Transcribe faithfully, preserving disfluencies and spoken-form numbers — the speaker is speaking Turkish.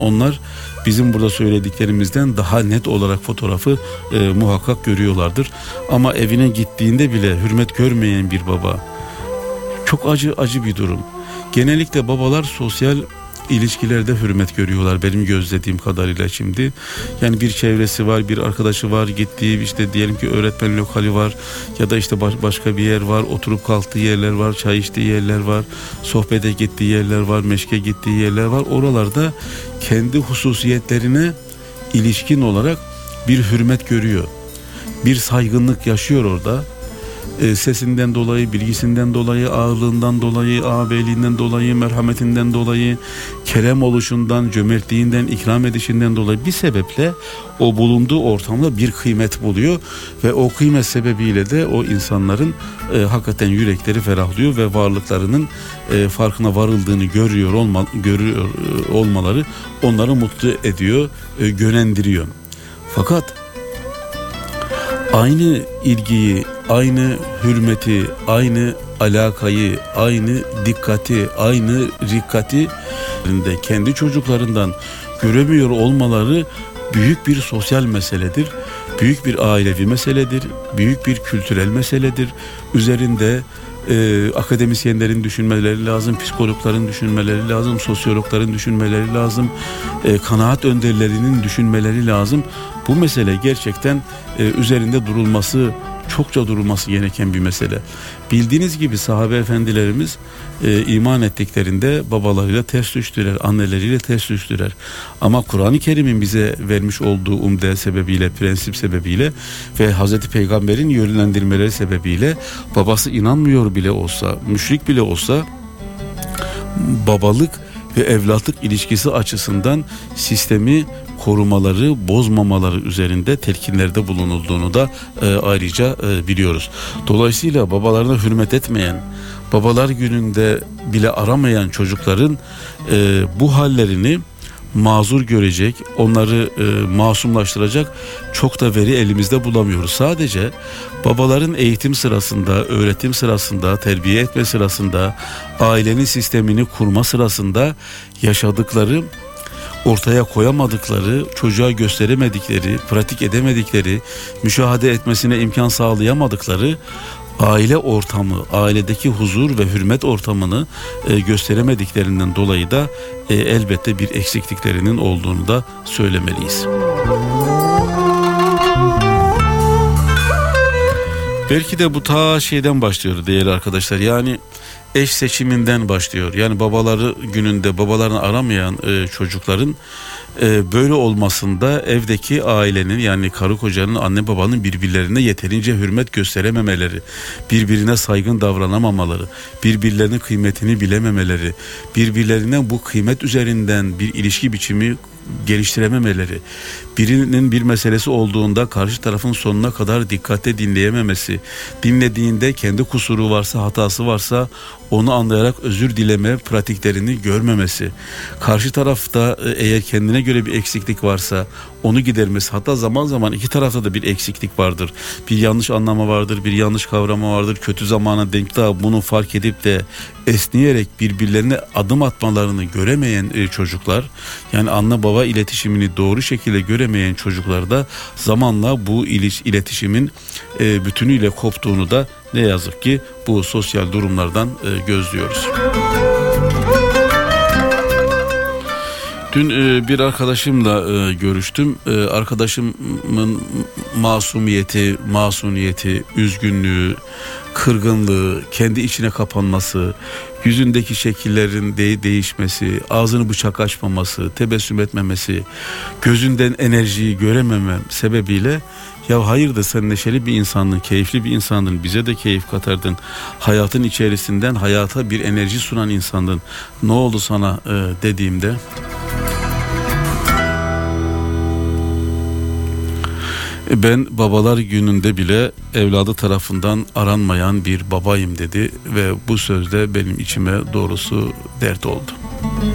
Onlar bizim burada söylediklerimizden daha net olarak fotoğrafı e, muhakkak görüyorlardır. Ama evine gittiğinde bile hürmet görmeyen bir baba, çok acı acı bir durum. Genellikle babalar sosyal ilişkilerde hürmet görüyorlar benim gözlediğim kadarıyla şimdi. Yani bir çevresi var, bir arkadaşı var, gittiği işte diyelim ki öğretmen lokali var ya da işte baş, başka bir yer var, oturup kalktığı yerler var, çay içtiği yerler var, sohbete gittiği yerler var, meşke gittiği yerler var. Oralarda kendi hususiyetlerine ilişkin olarak bir hürmet görüyor. Bir saygınlık yaşıyor orada. E, sesinden dolayı, bilgisinden dolayı, ağırlığından dolayı, ağabeyliğinden dolayı, merhametinden dolayı, kerem oluşundan, cömertliğinden, ikram edişinden dolayı bir sebeple o bulunduğu ortamda bir kıymet buluyor ve o kıymet sebebiyle de o insanların e, hakikaten yürekleri ferahlıyor ve varlıklarının e, farkına varıldığını görüyor, olma, görüyor e, olmaları onları mutlu ediyor, e, gönendiriyor. Fakat aynı ilgiyi, aynı hürmeti, aynı alakayı, aynı dikkati, aynı rikkati kendi çocuklarından göremiyor olmaları büyük bir sosyal meseledir. Büyük bir ailevi meseledir. Büyük bir kültürel meseledir. Üzerinde e, akademisyenlerin düşünmeleri lazım, psikologların düşünmeleri lazım, sosyologların düşünmeleri lazım, e, kanaat önderlerinin düşünmeleri lazım. Bu mesele gerçekten e, üzerinde durulması, çokça durulması gereken bir mesele. Bildiğiniz gibi sahabe efendilerimiz e, iman ettiklerinde babalarıyla ters düştüler, anneleriyle ters düştüler. Ama Kur'an-ı Kerim'in bize vermiş olduğu umde sebebiyle, prensip sebebiyle ve Hazreti Peygamber'in yönlendirmeleri sebebiyle babası inanmıyor bile olsa, müşrik bile olsa babalık ve evlatlık ilişkisi açısından sistemi korumaları, bozmamaları üzerinde telkinlerde bulunulduğunu da e, ayrıca e, biliyoruz. Dolayısıyla babalarına hürmet etmeyen, babalar gününde bile aramayan çocukların e, bu hallerini mazur görecek, onları e, masumlaştıracak çok da veri elimizde bulamıyoruz. Sadece babaların eğitim sırasında, öğretim sırasında, terbiye etme sırasında, ailenin sistemini kurma sırasında yaşadıkları, ortaya koyamadıkları, çocuğa gösteremedikleri, pratik edemedikleri, müşahede etmesine imkan sağlayamadıkları aile ortamı, ailedeki huzur ve hürmet ortamını e, gösteremediklerinden dolayı da e, elbette bir eksikliklerinin olduğunu da söylemeliyiz. Belki de bu ta şeyden başlıyor değerli arkadaşlar. Yani eş seçiminden başlıyor. Yani babaları gününde babalarını aramayan e, çocukların e, böyle olmasında evdeki ailenin, yani karı kocanın, anne babanın birbirlerine yeterince hürmet gösterememeleri, birbirine saygın davranamamaları, birbirlerinin kıymetini bilememeleri, birbirlerine bu kıymet üzerinden bir ilişki biçimi geliştirememeleri, birinin bir meselesi olduğunda karşı tarafın sonuna kadar dikkatle dinleyememesi, dinlediğinde kendi kusuru varsa, hatası varsa onu anlayarak özür dileme pratiklerini görmemesi, karşı tarafta eğer kendine göre bir eksiklik varsa onu gidermesi, hatta zaman zaman iki tarafta da bir eksiklik vardır, bir yanlış anlama vardır, bir yanlış kavrama vardır, kötü zamana denk daha bunu fark edip de esneyerek birbirlerine adım atmalarını göremeyen çocuklar, yani anne baba iletişimini doğru şekilde göremeyen çocuklarda zamanla bu iletişimin bütünüyle koptuğunu da ne yazık ki bu sosyal durumlardan gözlüyoruz. Dün bir arkadaşımla görüştüm. Arkadaşımın masumiyeti, masuniyeti, üzgünlüğü, kırgınlığı, kendi içine kapanması, yüzündeki şekillerin de- değişmesi, ağzını bıçak açmaması, tebessüm etmemesi, gözünden enerjiyi görememem sebebiyle ya hayırdır sen neşeli bir insandın, keyifli bir insandın, bize de keyif katardın, hayatın içerisinden hayata bir enerji sunan insandın, ne oldu sana e, dediğimde ben babalar gününde bile evladı tarafından aranmayan bir babayım dedi ve bu sözde benim içime doğrusu dert oldu.